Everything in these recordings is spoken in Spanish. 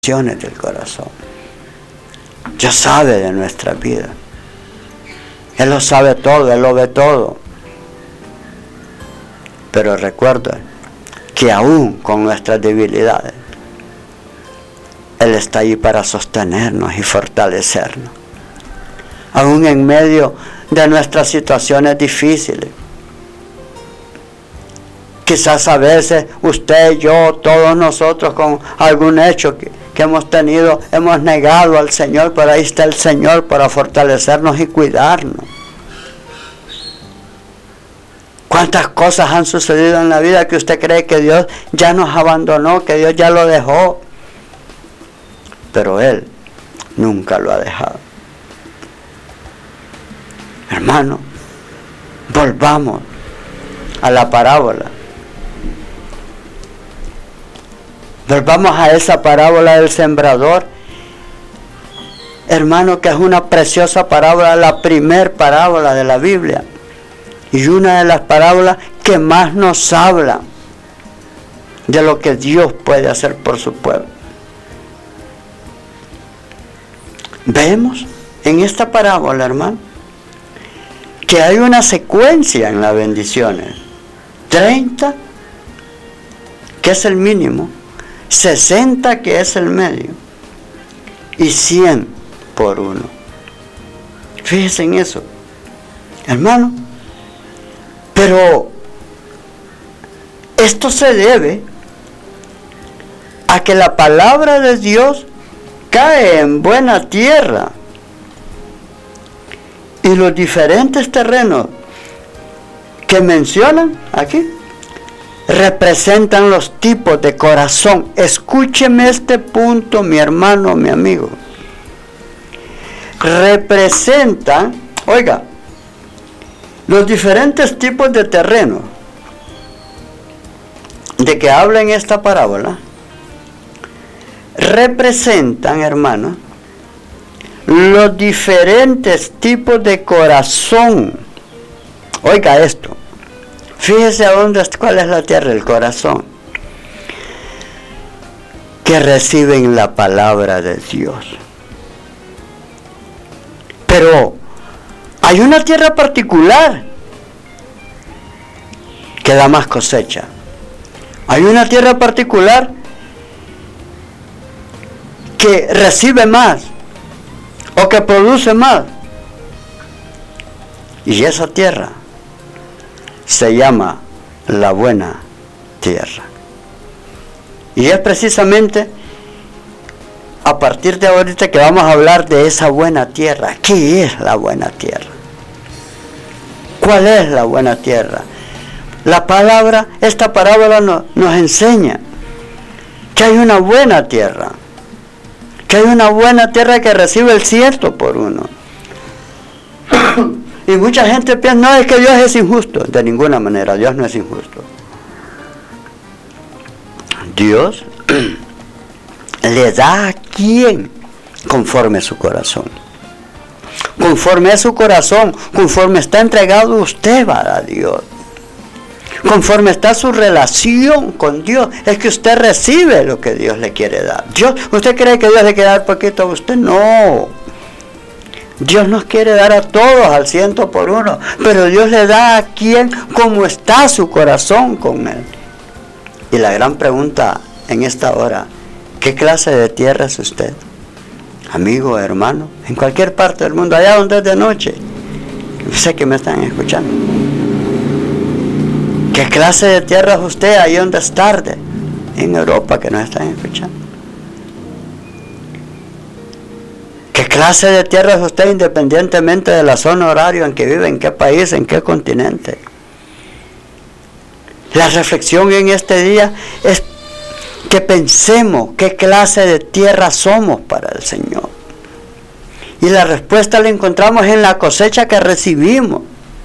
del corazón. Dios sabe de nuestra vida. Él lo sabe todo, Él lo ve todo. Pero recuerda que aún con nuestras debilidades, Él está ahí para sostenernos y fortalecernos. Aún en medio de nuestras situaciones difíciles. Quizás a veces usted, yo, todos nosotros con algún hecho que hemos tenido, hemos negado al Señor, pero ahí está el Señor para fortalecernos y cuidarnos. ¿Cuántas cosas han sucedido en la vida que usted cree que Dios ya nos abandonó, que Dios ya lo dejó? Pero Él nunca lo ha dejado. Hermano, volvamos a la parábola. Volvamos a esa parábola del sembrador. Hermano, que es una preciosa parábola, la primer parábola de la Biblia. Y una de las parábolas que más nos habla de lo que Dios puede hacer por su pueblo. Vemos en esta parábola, hermano, que hay una secuencia en las bendiciones. 30, que es el mínimo, 60, que es el medio, y 100 por uno. Fíjense en eso, hermano. Pero esto se debe a que la palabra de Dios cae en buena tierra. Y los diferentes terrenos que mencionan aquí representan los tipos de corazón. Escúcheme este punto, mi hermano, mi amigo. Representan, oiga, los diferentes tipos de terreno de que habla en esta parábola representan, hermano, los diferentes tipos de corazón. Oiga esto. Fíjese cuál es la tierra, el corazón. Que reciben la palabra de Dios. Pero hay una tierra particular que da más cosecha. Hay una tierra particular que recibe más o que produce más. Y esa tierra se llama la buena tierra. Y es precisamente a partir de ahorita que vamos a hablar de esa buena tierra. ¿Qué es la buena tierra? ¿Cuál es la buena tierra? La palabra, esta parábola nos enseña que hay una buena tierra. Que hay una buena tierra que recibe el 100 por uno. Y mucha gente piensa, no, es que Dios es injusto. De ninguna manera, Dios no es injusto. Dios le da a quien conforme a su corazón. Conforme a su corazón, conforme está entregado, usted va a dar a Dios. Conforme está su relación con Dios, es que usted recibe lo que Dios le quiere dar. ¿Usted cree que Dios le quiere dar poquito a usted? No. Dios nos quiere dar a todos al 100 por uno, pero Dios le da a quien como está su corazón con Él. Y la gran pregunta en esta hora, ¿qué clase de tierra es usted? Amigo, hermano, en cualquier parte del mundo, allá donde es de noche. Sé que me están escuchando. ¿Qué clase de tierra es usted ahí donde es tarde? En Europa, que nos están escuchando. ¿Qué clase de tierra es usted independientemente de la zona horaria en que vive, en qué país, en qué continente? La reflexión en este día es que pensemos qué clase de tierra somos para el Señor. Y la respuesta la encontramos en la cosecha que recibimos.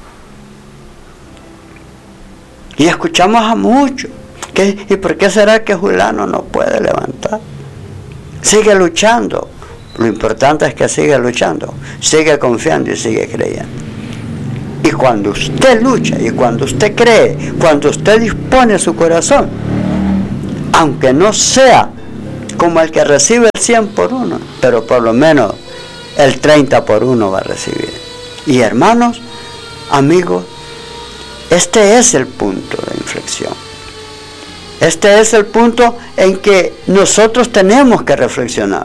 Y escuchamos a muchos. ¿Y por qué será que Julano no puede levantar? Sigue luchando. Lo importante es que sigue luchando, sigue confiando y sigue creyendo. Y cuando usted lucha y cuando usted cree, cuando usted dispone su corazón, aunque no sea como el que recibe el 100 por 1, pero por lo menos el 30 por 1 va a recibir. Y hermanos, amigos, este es el punto de inflexión. Este es el punto en que nosotros tenemos que reflexionar.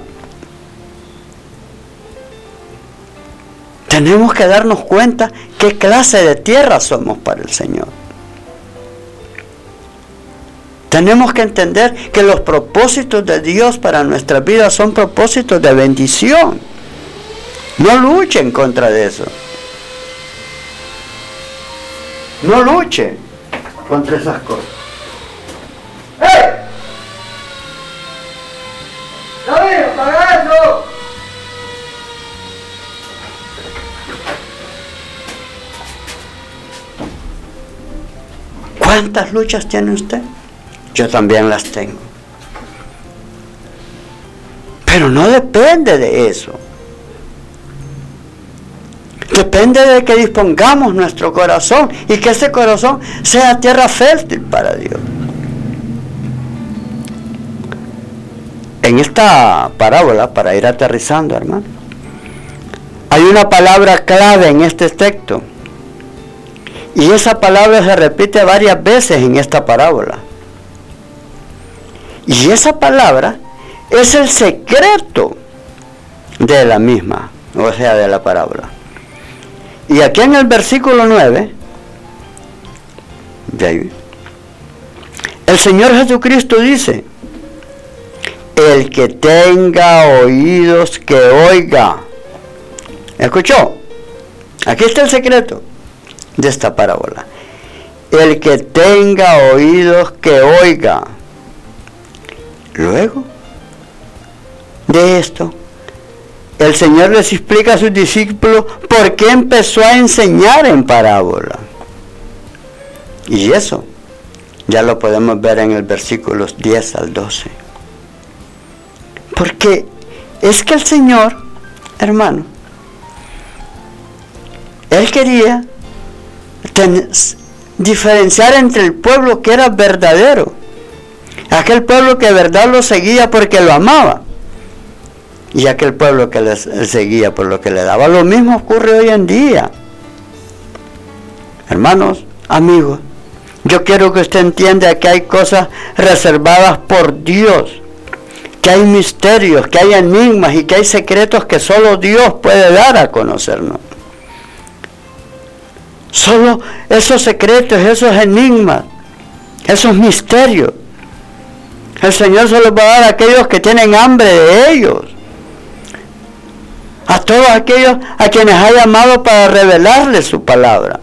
Tenemos que darnos cuenta qué clase de tierra somos para el Señor. Tenemos que entender que los propósitos de Dios para nuestras vidas son propósitos de bendición. No luchen contra eso. No luchen contra esas cosas. ¡Hey! ¡David, apaga eso! ¿Cuántas luchas tiene usted? Yo también las tengo. Pero no depende de eso. Depende de que dispongamos nuestro corazón y que ese corazón sea tierra fértil para Dios. En esta parábola, para ir aterrizando, hermano, hay una palabra clave en este texto. Y esa palabra se repite varias veces en esta parábola. Y esa palabra es el secreto de la misma, o sea, de la parábola. Y aquí en el versículo 9, de ahí, el Señor Jesucristo dice: el que tenga oídos que oiga. ¿Escuchó? Aquí está el secreto de esta parábola. El que tenga oídos que oiga. Luego de esto, el Señor les explica a sus discípulos por qué empezó a enseñar en parábola. Y eso ya lo podemos ver en el versículos 10 al 12. Porque es que el Señor, hermano, Él quería diferenciar entre el pueblo que era verdadero, aquel pueblo que de verdad lo seguía porque lo amaba, y aquel pueblo que le seguía por lo que le daba. Lo mismo ocurre hoy en día. Hermanos, amigos, yo quiero que usted entienda que hay cosas reservadas por Dios, que hay misterios, que hay enigmas y que hay secretos que solo Dios puede dar a conocernos. Solo esos secretos, esos enigmas, esos misterios, el Señor se los va a dar a aquellos que tienen hambre de ellos, a todos aquellos a quienes ha llamado para revelarles su palabra.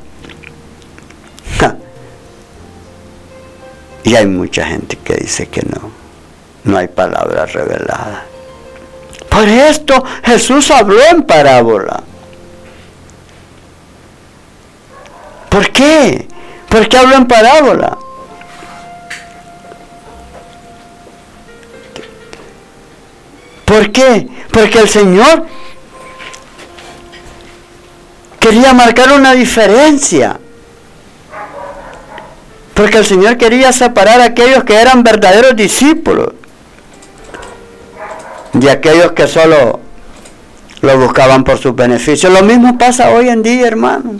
Y hay mucha gente que dice que no hay palabra revelada. Por esto Jesús habló en parábola. ¿Por qué? ¿Por qué habló en parábola? ¿Por qué? Porque el Señor quería marcar una diferencia. Porque el Señor quería separar a aquellos que eran verdaderos discípulos de aquellos que solo lo buscaban por sus beneficios. Lo mismo pasa hoy en día, hermano.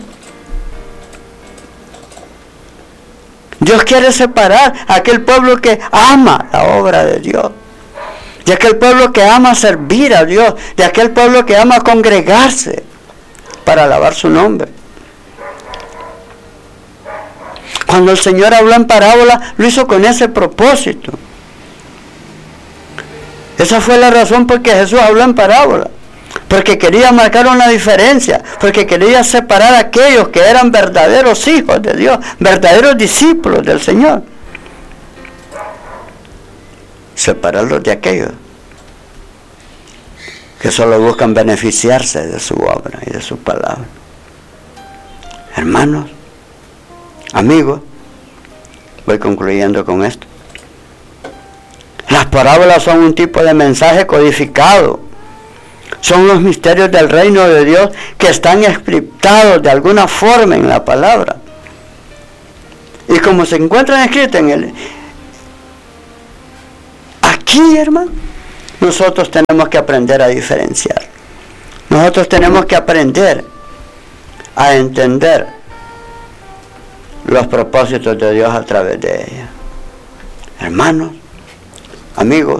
Dios quiere separar a aquel pueblo que ama la obra de Dios, de aquel pueblo que ama servir a Dios, de aquel pueblo que ama congregarse para alabar su nombre. Cuando el Señor habló en parábola, lo hizo con ese propósito. Esa fue la razón por que Jesús habló en parábola. Porque quería marcar una diferencia, porque quería separar a aquellos que eran verdaderos hijos de Dios, verdaderos discípulos del Señor. Separarlos de aquellos que solo buscan beneficiarse de su obra y de su palabra. Hermanos, amigos, voy concluyendo con esto. Las parábolas son un tipo de mensaje codificado. Son los misterios del reino de Dios que están encriptados de alguna forma en la palabra. Y como se encuentran escritos aquí, hermano, Nosotros tenemos que aprender a diferenciar. Nosotros tenemos que aprender a entender los propósitos de Dios a través de ella. Hermanos, amigos,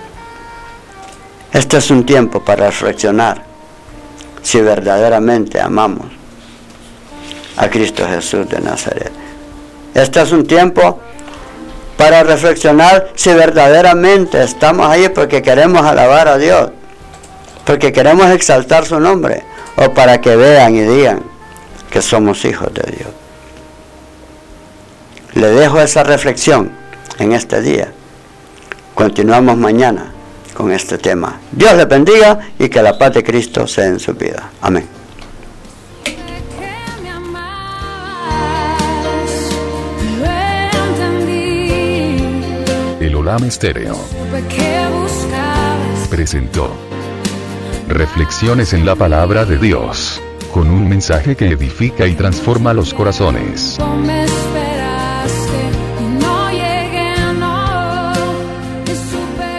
este es un tiempo para reflexionar si verdaderamente amamos a Cristo Jesús de Nazaret. Este es un tiempo para reflexionar si verdaderamente estamos ahí porque queremos alabar a Dios, porque queremos exaltar su nombre, o para que vean y digan que somos hijos de Dios. Le dejo esa reflexión en este día. Continuamos mañana con este tema. Dios les bendiga y que la paz de Cristo sea en su vida. Amén. El Olam Estéreo presentó Reflexiones en la Palabra de Dios, con un mensaje que edifica y transforma los corazones.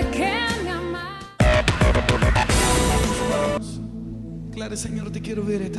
Claro, Señor, te quiero ver esta